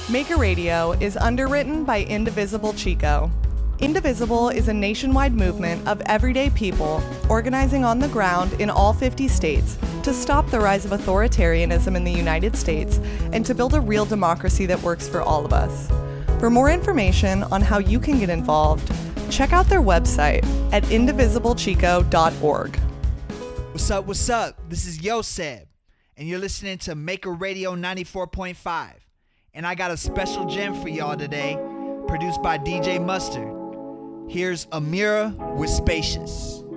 Maker Radio is underwritten by Indivisible Chico. Indivisible is a nationwide movement of everyday people organizing on the ground in all 50 states to stop the rise of authoritarianism in the United States and to build a real democracy that works for all of us. For more information on how you can get involved, check out their website at indivisiblechico.org. What's up? This is Yoseb, and you're listening to Maker Radio 94.5. And I got a special gem for y'all today, produced by DJ Mustard. Here's Amira with Spacious.